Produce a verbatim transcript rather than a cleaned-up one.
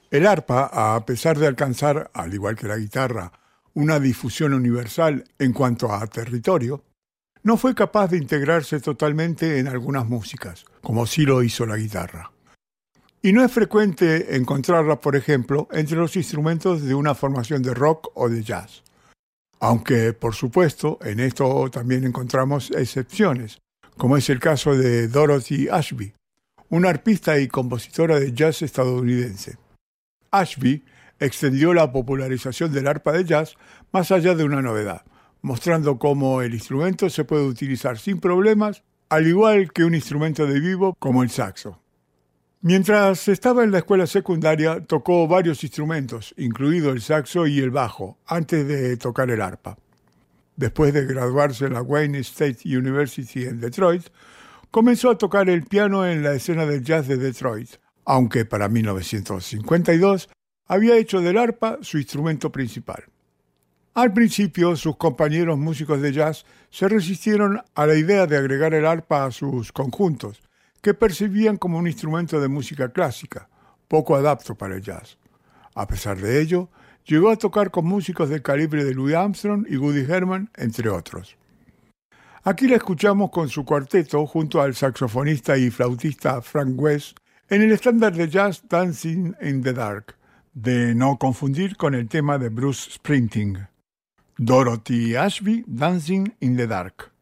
El arpa, a pesar de alcanzar, al igual que la guitarra, una difusión universal en cuanto a territorio, no fue capaz de integrarse totalmente en algunas músicas, como sí lo hizo la guitarra. Y no es frecuente encontrarla, por ejemplo, entre los instrumentos de una formación de rock o de jazz. Aunque, por supuesto, en esto también encontramos excepciones, como es el caso de Dorothy Ashby, una arpista y compositora de jazz estadounidense. Ashby extendió la popularización del arpa de jazz más allá de una novedad, mostrando cómo el instrumento se puede utilizar sin problemas, al igual que un instrumento de vivo como el saxo. Mientras estaba en la escuela secundaria, tocó varios instrumentos, incluido el saxo y el bajo, antes de tocar el arpa. Después de graduarse en la Wayne State University en Detroit, comenzó a tocar el piano en la escena del jazz de Detroit, aunque para mil novecientos cincuenta y dos había hecho del arpa su instrumento principal. Al principio, sus compañeros músicos de jazz se resistieron a la idea de agregar el arpa a sus conjuntos, que percibían como un instrumento de música clásica, poco adapto para el jazz. A pesar de ello, llegó a tocar con músicos del calibre de Louis Armstrong y Woody Herman, entre otros. Aquí la escuchamos con su cuarteto junto al saxofonista y flautista Frank West en el estándar de jazz Dancing in the Dark, de no confundir con el tema de Bruce Springsteen. Dorothy Ashby, Dancing in the Dark.